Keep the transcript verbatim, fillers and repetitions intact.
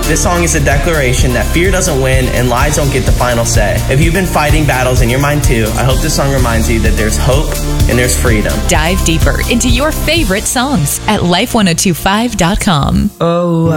This song is a declaration that fear doesn't win and lies don't get the final say. If you've been fighting battles in your mind too, I hope this song reminds you that there's hope and there's freedom. Dive deeper into your favorite songs at life ten twenty-five dot com. Oh,